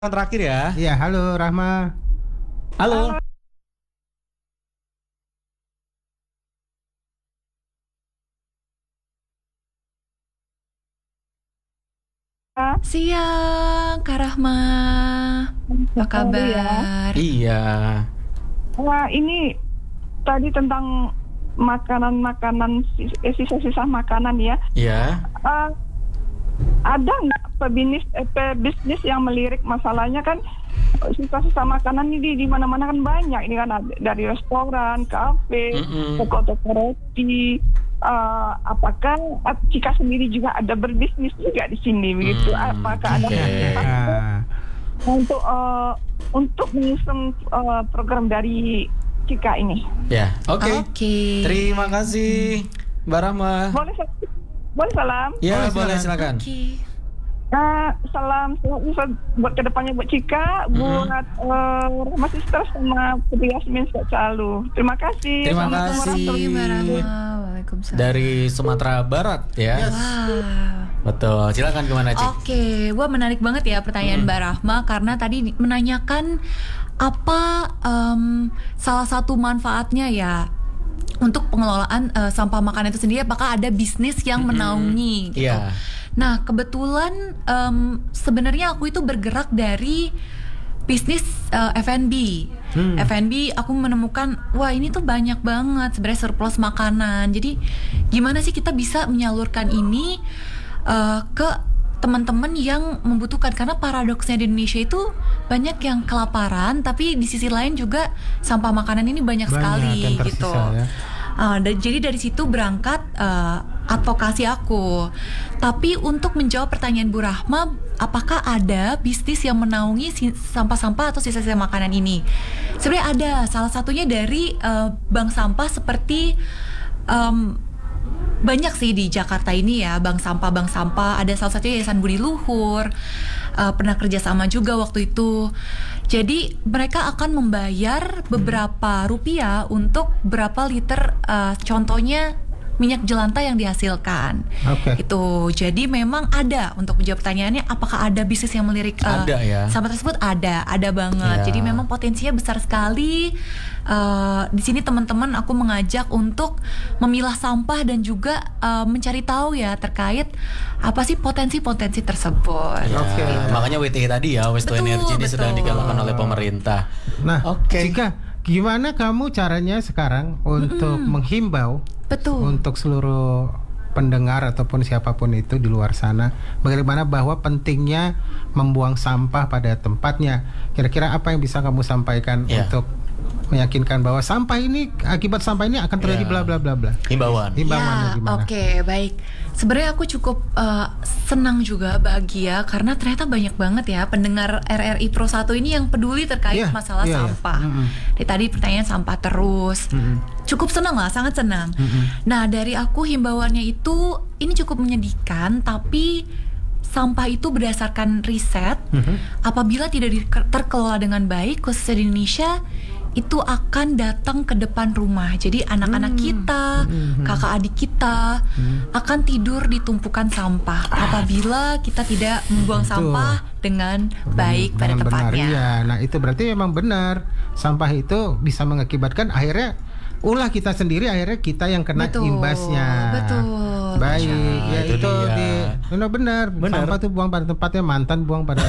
Yang terakhir ya. Iya, halo Rahma. Halo. Siang, Kak Rahma. Apa kabar? Iya. Wah, ini tadi tentang makanan-makanan, sisa-sisa makanan ya. Iya. Ada nggak pebisnis yang melirik masalahnya kan sisa-sisa makanan ini di mana-mana kan banyak. Ini kan dari restoran, kafe, toko-toko roti. Apakah Cika sendiri juga ada berbisnis juga di sini begitu? Apakah ada untuk mengusung program dari Cika ini? Ya, oke. Oke. Terima kasih, Mbak Rahma. Boleh salam? Ya, boleh silakan. Oke. Salam buat kedepannya buat Cika, buat Rahma Sister sama Putri Yasmin selalu. Terima kasih. Terima Assalamualaikum kasih. warahmatullahi Mbak Rahma. Waalaikumsalam. Dari Sumatera Barat ya. Wow. Betul. Silakan gimana, Cik? Oke, wah menarik banget ya pertanyaan Mbak Rahma karena tadi menanyakan apa salah satu manfaatnya ya untuk pengelolaan sampah makanan itu sendiri, apakah ada bisnis yang menaungi gitu. Iya. Nah, kebetulan sebenarnya aku itu bergerak dari bisnis F&B. F&B aku menemukan wah ini tuh banyak banget sebenarnya surplus makanan. Jadi gimana sih kita bisa menyalurkan ini ke teman-teman yang membutuhkan, karena paradoksnya di Indonesia itu banyak yang kelaparan tapi di sisi lain juga sampah makanan ini banyak sekali yang gitu. tersisa, ya. Jadi dari situ berangkat advokasi aku. Tapi untuk menjawab pertanyaan Bu Rahma, apakah ada bisnis yang menaungi sampah-sampah atau sisa-sisa makanan ini? Sebenarnya ada. Salah satunya dari bank sampah seperti banyak sih di Jakarta ini ya, bank sampah. Ada salah satunya Yayasan Budi Luhur, pernah kerjasama juga waktu itu. Jadi mereka akan membayar beberapa rupiah untuk berapa liter, contohnya minyak jelantah yang dihasilkan. Itu. Jadi memang ada. Untuk menjawab pertanyaannya, apakah ada bisnis yang melirik Ada ya. sampah tersebut? Ada banget. Ya. Jadi memang potensinya besar sekali. Di sini teman-teman aku mengajak untuk memilah sampah dan juga mencari tahu ya terkait apa sih potensi-potensi tersebut. Ya, makanya WTH tadi ya, Waste to Energy ini sedang digalakkan oleh pemerintah. Nah, Oke. Cika, gimana kamu caranya sekarang untuk menghimbau untuk seluruh pendengar ataupun siapapun itu di luar sana, bagaimana bahwa pentingnya membuang sampah pada tempatnya? Kira-kira apa yang bisa kamu sampaikan untuk meyakinkan bahwa akibat sampah ini akan terjadi bla bla bla bla? Himbauan. Himbauannya gimana? Oke, baik. Sebenarnya aku cukup senang juga, bahagia karena ternyata banyak banget ya pendengar RRI Pro 1 ini yang peduli terkait masalah sampah. Dari tadi pertanyaan sampah terus. Cukup senang lah, sangat senang. Nah, dari aku himbauannya itu ini cukup menyedihkan, tapi sampah itu berdasarkan riset, apabila tidak terkelola dengan baik, khususnya di Indonesia, itu akan datang ke depan rumah. Jadi anak-anak kita, kakak adik kita akan tidur di tumpukan sampah apabila kita tidak membuang sampah dengan baik pada tempatnya. Iya, nah itu berarti memang benar. Sampah itu bisa mengakibatkan akhirnya kita sendiri kita yang kena imbasnya. Betul. Baik, ya itu benar. Sampah tuh buang pada tempatnya, mantan buang pada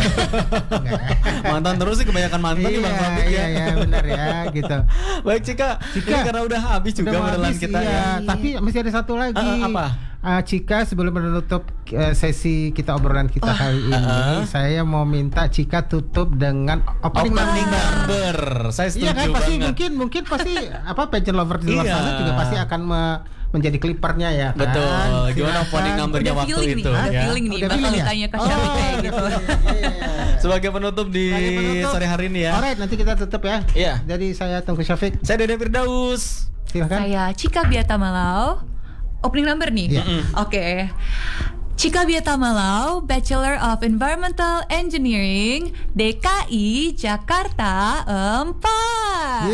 mantan terus sih, kebanyakan mantan Bang Fabrik ya. Iya, benar ya gitu. Baik, Cika. Ini karena udah habis juga modelan kita ya. Tapi masih ada satu lagi. Apa? Cika, sebelum menutup sesi kita obrolan kita kali ini, saya mau minta Cika tutup dengan opening number. Saya setuju kan, pasti banget. mungkin pasti passion lover di luar sana juga pasti akan menjadi klipernya ya kan? Betul. Gimana opening numbernya waktu itu? Udah feeling nih, bakal ditanya ke Syarif gitu. Sebagai penutup di sore hari ini ya. Alright, nanti kita tutup ya. Iya. Jadi saya Tengku Syafiq. Saya Dede Firdaus. Silakan. Saya Cika Biata Malau. Opening number nih. Oke. Cika Biata Malau, Bachelor of Environmental Engineering, DKI Jakarta 4.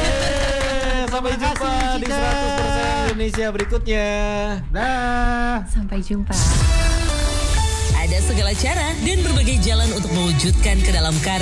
Sampai jumpa di 100% Indonesia berikutnya. Dah. Sampai jumpa. Ada segala cara dan berbagai jalan untuk mewujudkan ke dalam karya